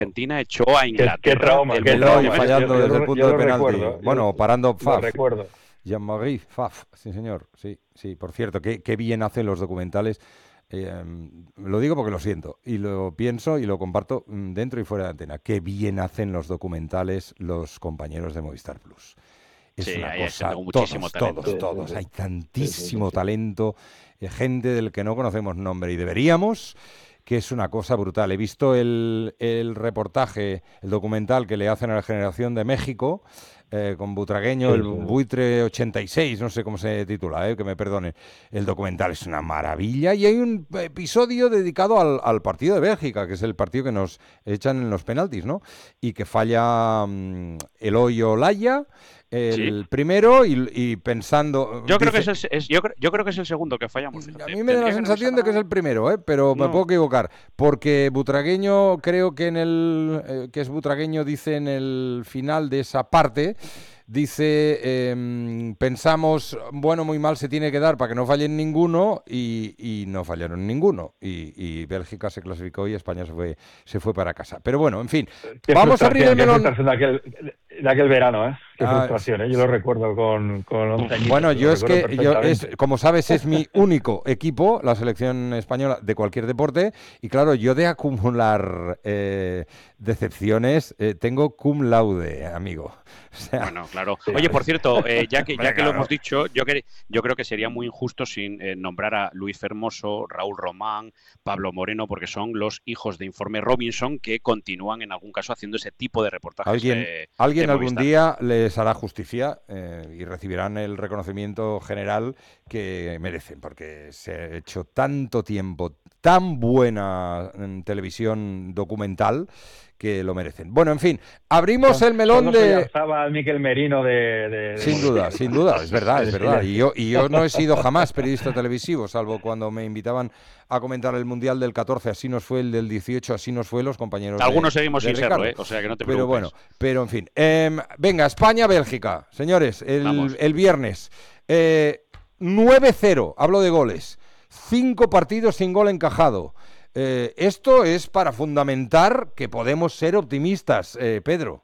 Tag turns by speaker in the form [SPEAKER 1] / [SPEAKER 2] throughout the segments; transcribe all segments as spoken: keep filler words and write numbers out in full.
[SPEAKER 1] Argentina echó a Inglaterra.
[SPEAKER 2] Qué, qué trauma,
[SPEAKER 1] del
[SPEAKER 2] qué
[SPEAKER 1] Mundial.
[SPEAKER 2] trauma.
[SPEAKER 3] fallando
[SPEAKER 2] Yo- yo
[SPEAKER 3] desde
[SPEAKER 2] lo-
[SPEAKER 3] el punto
[SPEAKER 2] yo
[SPEAKER 3] de
[SPEAKER 2] lo
[SPEAKER 3] penalti.
[SPEAKER 2] recuerdo,
[SPEAKER 3] Bueno,
[SPEAKER 2] yo
[SPEAKER 3] parando
[SPEAKER 2] lo
[SPEAKER 3] Faf.
[SPEAKER 2] recuerdo.
[SPEAKER 3] Jean-Marie Faf, sí señor, sí, sí, por cierto, qué, qué bien hacen los documentales, eh, lo digo porque lo siento, y lo pienso y lo comparto mm, dentro y fuera de antena, qué bien hacen los documentales los compañeros de Movistar Plus. Es
[SPEAKER 1] Sí,
[SPEAKER 3] una
[SPEAKER 1] ahí hay gente
[SPEAKER 3] cosa,
[SPEAKER 1] con muchísimo
[SPEAKER 3] todos,
[SPEAKER 1] talento.
[SPEAKER 3] todos,
[SPEAKER 2] Sí, sí,
[SPEAKER 3] todos,
[SPEAKER 2] sí.
[SPEAKER 3] hay
[SPEAKER 2] Sí, sí, sí,
[SPEAKER 3] tantísimo
[SPEAKER 2] sí.
[SPEAKER 3] talento, eh, gente del que no conocemos nombre y deberíamos, que es una cosa brutal. He visto el, el reportaje, el documental que le hacen a la Generación de México, eh, con Butragueño,
[SPEAKER 2] Sí,
[SPEAKER 3] el
[SPEAKER 2] sí, sí.
[SPEAKER 3] buitre ochenta y seis, no sé cómo se titula, eh, que me perdonen. El documental es una maravilla y hay un episodio dedicado al, al partido de Bélgica, que es el partido que nos echan en los penaltis, ¿no? Y que falla mm, Eloy Olaya,
[SPEAKER 1] Sí.
[SPEAKER 3] el primero, y, y pensando...
[SPEAKER 1] Yo creo que
[SPEAKER 3] dice,
[SPEAKER 1] es, el, es yo, creo, yo creo que es el segundo que fallamos.
[SPEAKER 3] a
[SPEAKER 1] Fíjate.
[SPEAKER 3] mí me da la
[SPEAKER 1] Tendría que
[SPEAKER 3] sensación
[SPEAKER 1] revisar
[SPEAKER 3] de que es
[SPEAKER 1] la...
[SPEAKER 3] el primero, ¿eh? Pero me
[SPEAKER 1] No.
[SPEAKER 3] puedo equivocar, porque Butragueño, creo que en el eh, que es Butragueño, dice en el final de esa parte, dice, eh, pensamos, bueno, muy mal se tiene que dar para que no fallen ninguno, y, y no fallaron ninguno, y, y Bélgica se clasificó y España se fue, se fue para casa. Pero bueno, en fin,
[SPEAKER 2] Qué
[SPEAKER 3] vamos a abrir el
[SPEAKER 2] frustración, qué
[SPEAKER 3] melón.
[SPEAKER 2] frustración de aquel, de aquel verano, ¿eh? Qué
[SPEAKER 3] Ah,
[SPEAKER 2] frustración, ¿eh? Yo lo recuerdo con, con once añitos.
[SPEAKER 3] Bueno,
[SPEAKER 2] lo
[SPEAKER 3] yo es
[SPEAKER 2] recuerdo
[SPEAKER 3] que, yo es,
[SPEAKER 2] perfectamente.
[SPEAKER 3] como sabes, es mi único equipo, la selección española de cualquier deporte, y claro, yo de acumular eh, decepciones eh, tengo cum laude, amigo. O sea,
[SPEAKER 1] Bueno, claro.
[SPEAKER 2] Sí,
[SPEAKER 1] Oye, por cierto, eh, ya que
[SPEAKER 3] hombre,
[SPEAKER 1] ya que lo
[SPEAKER 3] claro.
[SPEAKER 1] hemos dicho, yo, que, yo creo que sería muy injusto sin eh, nombrar a Luis Fermoso, Raúl Román, Pablo Moreno, porque son los hijos de Informe Robinson que continúan en algún caso haciendo ese tipo de reportajes
[SPEAKER 3] Alguien,
[SPEAKER 1] eh,
[SPEAKER 3] alguien
[SPEAKER 1] de
[SPEAKER 3] algún
[SPEAKER 1] Movistar.
[SPEAKER 3] día les hará justicia eh, y recibirán el reconocimiento general que merecen, porque se ha hecho tanto tiempo, tan buena en televisión documental, que lo merecen. Bueno, en fin, abrimos
[SPEAKER 2] Son,
[SPEAKER 3] el melón
[SPEAKER 2] son los
[SPEAKER 3] de...
[SPEAKER 2] Oyarzábal, Miquel Merino de, de, de
[SPEAKER 3] Sin duda,
[SPEAKER 2] Movistar,
[SPEAKER 3] sin
[SPEAKER 2] ¿no?
[SPEAKER 3] duda, es verdad,
[SPEAKER 2] En
[SPEAKER 3] es
[SPEAKER 2] el
[SPEAKER 3] verdad. Y
[SPEAKER 2] silencio.
[SPEAKER 3] yo, y yo no he sido jamás periodista televisivo, salvo cuando me invitaban a comentar el Mundial del catorce, así nos fue el del dieciocho, así nos fue los compañeros
[SPEAKER 1] Algunos
[SPEAKER 3] de,
[SPEAKER 1] seguimos
[SPEAKER 3] de
[SPEAKER 1] sin serlo,
[SPEAKER 3] Ricardo.
[SPEAKER 1] ¿eh? O sea que no te
[SPEAKER 3] Pero
[SPEAKER 1] preocupes.
[SPEAKER 3] bueno, pero en fin. Eh, venga, España-Bélgica, señores, el,
[SPEAKER 1] Vamos.
[SPEAKER 3] el viernes. Eh, nueve cero, hablo de goles. Cinco partidos sin gol encajado. Eh, esto es para fundamentar que podemos ser optimistas, eh, Pedro.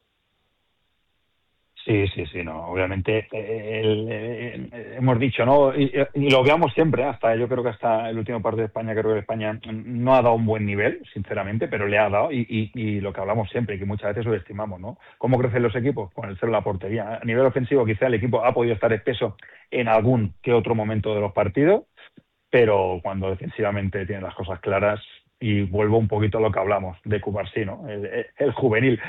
[SPEAKER 2] Sí, sí, sí, no, obviamente eh, el, eh, hemos dicho, ¿no? Y, y lo veamos siempre, ¿eh? Hasta yo creo que hasta el último partido de España, creo que España no ha dado un buen nivel, sinceramente, pero le ha dado, y, y, y lo que hablamos siempre, que muchas veces subestimamos, ¿no? ¿Cómo crecen los equipos? Con el cero en la portería. A nivel ofensivo, quizá el equipo ha podido estar espeso en algún que otro momento de los partidos, pero cuando defensivamente tiene las cosas claras, y vuelvo un poquito a lo que hablamos de Cubarsí, ¿no? El, el, el juvenil.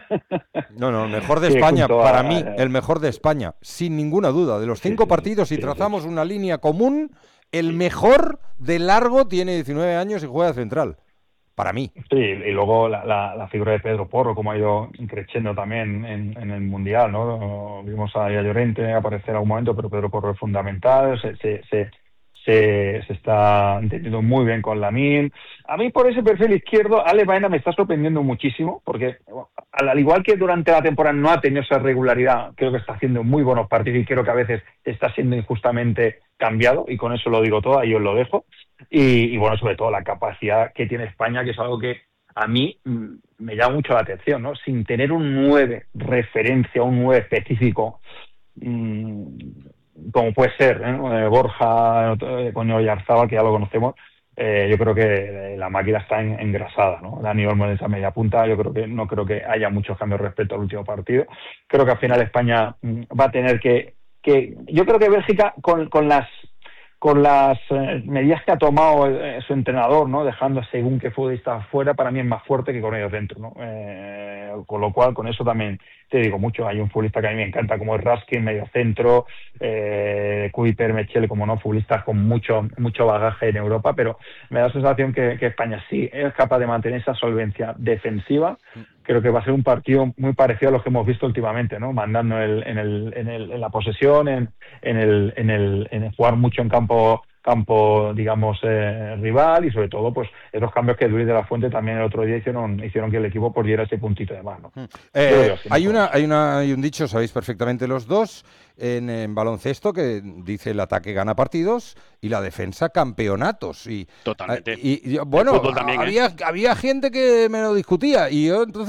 [SPEAKER 3] No, no, el mejor de
[SPEAKER 2] Sí,
[SPEAKER 3] España,
[SPEAKER 2] junto
[SPEAKER 3] para
[SPEAKER 2] a-
[SPEAKER 3] mí, el mejor de España, sin ninguna duda. De los
[SPEAKER 2] Sí,
[SPEAKER 3] cinco
[SPEAKER 2] sí, sí,
[SPEAKER 3] partidos, si
[SPEAKER 2] sí, sí,
[SPEAKER 3] trazamos
[SPEAKER 2] sí.
[SPEAKER 3] una línea común, el mejor de largo tiene diecinueve años y juega de central. Para mí.
[SPEAKER 2] Sí, y luego la, la, la figura de Pedro Porro, como ha ido creciendo también en, en el Mundial, ¿no? Vimos a Llorente aparecer en algún momento, pero Pedro Porro es fundamental, se, se, se, se, se está entendiendo muy bien con Lamine. A mí por ese perfil izquierdo, Ale Baena me está sorprendiendo muchísimo, porque bueno, al, al igual que durante la temporada no ha tenido esa regularidad, creo que está haciendo muy buenos partidos y creo que a veces está siendo injustamente cambiado, y con eso lo digo todo, ahí os lo dejo. Y, y bueno, sobre todo la capacidad que tiene España, que es algo que a mí mm, me llama mucho la atención, ¿no? Sin tener un nueve referencia, un nueve específico, mmm, como puede ser, ¿eh? Borja, eh, con Oyarzábal, que ya lo conocemos, eh, yo creo que la máquina está en, engrasada, ¿no? Dani Olmo en esa media punta, yo creo que no creo que haya muchos cambios respecto al último partido. Creo que al final España mm, va a tener que, que... Yo creo que Bélgica, con, con las con las eh, medidas que ha tomado eh, su entrenador, ¿no? Dejando según qué futbolista fuera, para mí es más fuerte que con ellos dentro, ¿no? Eh, con lo cual, con eso también te digo mucho. Hay un futbolista que a mí me encanta, como es Raskin, medio centro, eh, Kuiper, Mechele, como no, futbolistas con mucho mucho bagaje en Europa, pero me da la sensación que, que España sí es capaz de mantener esa solvencia defensiva. Creo que va a ser un partido muy parecido a los que hemos visto últimamente, ¿no? Mandando el, en, el, en, el, en la posesión, en, en, el, en, el, en el jugar mucho en campo campo, digamos, eh, rival, y sobre todo, pues, esos cambios que Luis de la Fuente también el otro día hicieron, hicieron que el equipo pues diera ese puntito de más, ¿no?
[SPEAKER 3] Eh, hay, una, hay, una, hay un dicho, sabéis perfectamente los dos, en, en baloncesto, que dice el ataque gana partidos y la defensa campeonatos. Y,
[SPEAKER 1] Totalmente.
[SPEAKER 3] Y, y bueno,
[SPEAKER 1] también,
[SPEAKER 3] había,
[SPEAKER 1] ¿eh?
[SPEAKER 3] había gente que me lo discutía y yo entonces